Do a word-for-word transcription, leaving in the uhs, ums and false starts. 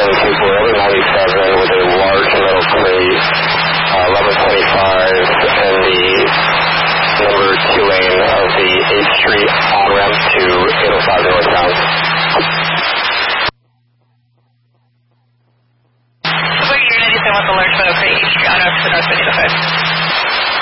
twenty-two Border ninety-seven with a large metal crate, uh, eleven twenty-five,